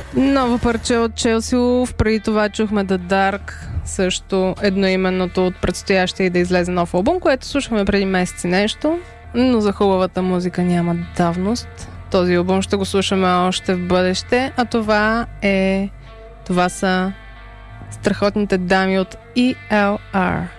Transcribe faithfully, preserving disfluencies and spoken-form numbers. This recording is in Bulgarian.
Ново парче от Челси Улф, преди това чухме The Dark, също едноименното от предстоящия и да излезе нов албум, което слушахме преди месеци нещо, но за хубавата музика няма давност. Този албум ще го слушаме още в бъдеще, а това е... това са страхотните дами от и ел ар.